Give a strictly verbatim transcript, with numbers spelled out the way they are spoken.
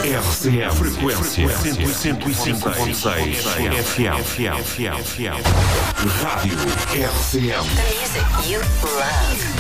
R C M, frequência cento e cinco ponto seis, F M. Rádio R C M. The music you love.